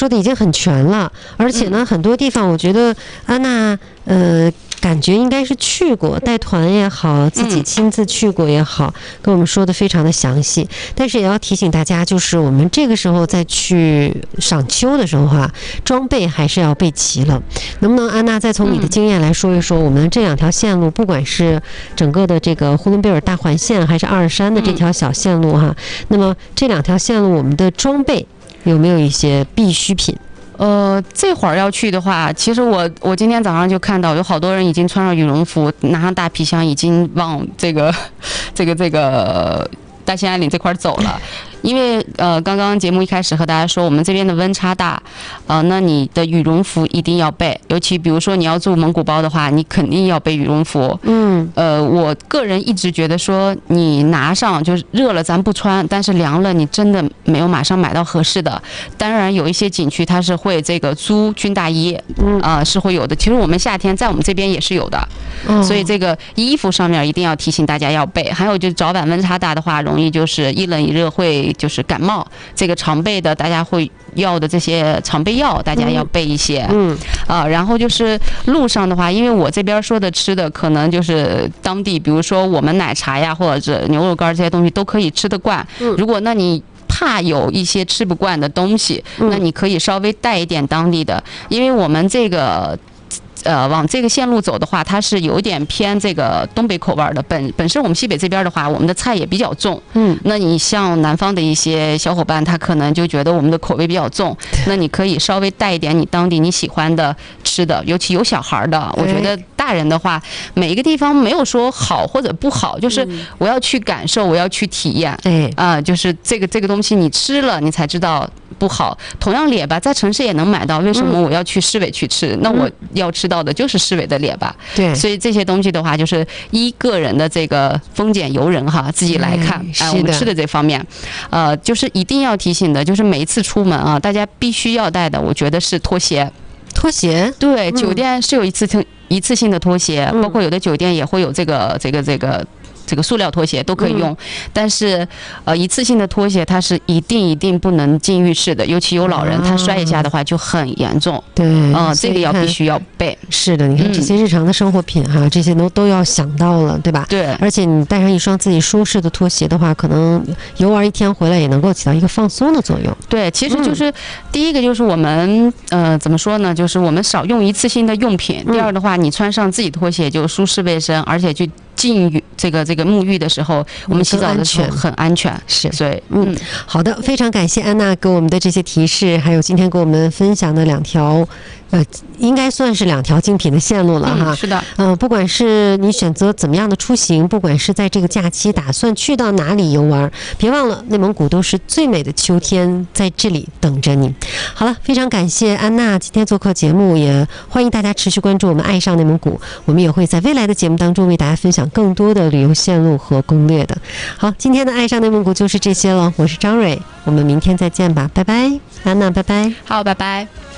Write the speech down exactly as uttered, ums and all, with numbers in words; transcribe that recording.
说的已经很全了，而且呢，嗯、很多地方我觉得安娜呃。感觉应该是去过，带团也好，自己亲自去过也好，跟我们说的非常的详细。但是也要提醒大家，就是我们这个时候再去赏秋的时候哈、啊，装备还是要备齐了。能不能安娜再从你的经验来说一说，我们这两条线路，不管是整个的这个呼伦贝尔大环线，还是阿尔山的这条小线路哈，那么这两条线路我们的装备有没有一些必需品？ 呃，这会儿要去的话，其实我我今天早上就看到有好多人已经穿上羽绒服，拿上大皮箱，已经往这个这个这个大兴安岭这块走了。因为呃，刚刚节目一开始和大家说，我们这边的温差大，呃，那你的羽绒服一定要备，尤其比如说你要住蒙古包的话，你肯定要备羽绒服。嗯，呃，我个人一直觉得说，你拿上就是热了咱不穿，但是凉了你真的没有马上买到合适的。当然有一些景区它是会这个租军大衣，嗯啊、呃、是会有的。其实我们夏天在我们这边也是有的，嗯、所以这个衣服上面一定要提醒大家要备。还有就是早晚温差大的话，容易就是一冷一热会。就是感冒，这个常备的大家会要的这些常备药，大家要备一些。嗯啊，然后就是路上的话，因为我这边说的吃的可能就是当地，比如说我们奶茶呀，或者牛肉干这些东西都可以吃得惯。嗯，如果那你怕有一些吃不惯的东西，那你可以稍微带一点当地的，因为我们这个。呃，往这个线路走的话，它是有点偏这个东北口味的。本本身我们西北这边的话，我们的菜也比较重。嗯，那你像南方的一些小伙伴，他可能就觉得我们的口味比较重，那你可以稍微带一点你当地你喜欢的吃的，尤其有小孩的。我觉得大人的话，每一个地方没有说好或者不好，就是我要去感受，我要去体验。对啊、呃，就是这个这个东西你吃了，你才知道不好。同样列巴在城市也能买到，为什么我要去市委去吃？那我要吃到的就是市委的列巴。对，所以这些东西的话，就是依个人的这个丰俭由人哈，自己来看。哎、呃，我们吃的这方面，呃，就是一定要提醒的，就是每一次出门啊，大家必须要带的，我觉得是拖鞋。拖鞋？对，酒店是有一次性一次性的拖鞋，包括有的酒店也会有这个这个这个。这个塑料拖鞋都可以用，嗯、但是呃一次性的拖鞋它是一定一定不能进浴室的，尤其有老人，他摔一下的话就很严重。对，嗯、呃，这个要必须要备。是的，你看这些日常的生活品哈、啊，这些都都要想到了，对吧？对。而且你带上一双自己舒适的拖鞋的话，可能游玩一天回来也能够起到一个放松的作用。对，其实就是、嗯、第一个就是我们呃怎么说呢，就是我们少用一次性的用品。嗯、第二的话，你穿上自己拖鞋就舒适卫生，而且就。进浴这个这个沐浴的时候，我们洗澡的时候很安全，是，所以嗯，好的，非常感谢安娜给我们的这些提示，还有今天给我们分享的两条，呃，应该算是两条精品的线路了哈。嗯、是的，嗯、呃，不管是你选择怎么样的出行，不管是在这个假期打算去到哪里游玩，别忘了内蒙古都是最美的秋天在这里等着你。好了，非常感谢安娜今天做客节目，也欢迎大家持续关注我们爱上内蒙古，我们也会在未来的节目当中为大家分享更多的旅游线路和攻略的。好，今天的爱上内蒙古就是这些了，我是张蕊，我们明天再见吧，拜拜，安娜，拜拜，好，拜拜。